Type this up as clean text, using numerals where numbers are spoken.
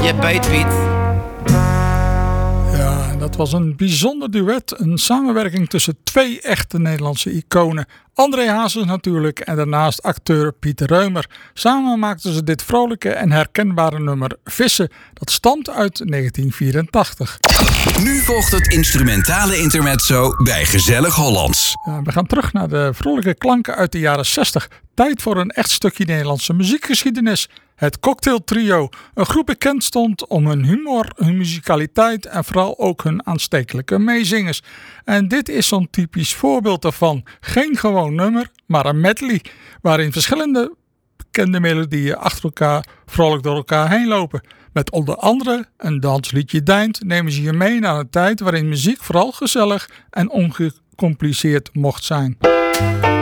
Je weet Piet. Ja, dat was een bijzonder duet. Een samenwerking tussen twee echte Nederlandse iconen. André Hazes natuurlijk en daarnaast acteur Pieter Reumer. Samen maakten ze dit vrolijke en herkenbare nummer Vissen. Dat stamt uit 1984. Nu volgt het instrumentale intermezzo bij Gezellig Hollands. Ja, we gaan terug naar de vrolijke klanken uit de jaren 60. Tijd voor een echt stukje Nederlandse muziekgeschiedenis. Het Cocktail Trio, een groep bekend stond om hun humor, hun muzikaliteit en vooral ook hun aanstekelijke meezingers. En dit is zo'n typisch voorbeeld daarvan. Geen gewoon nummer, maar een medley, waarin verschillende bekende melodieën achter elkaar vrolijk door elkaar heen lopen. Met onder andere een dansliedje Deint nemen ze je mee naar een tijd waarin muziek vooral gezellig en ongecompliceerd mocht zijn.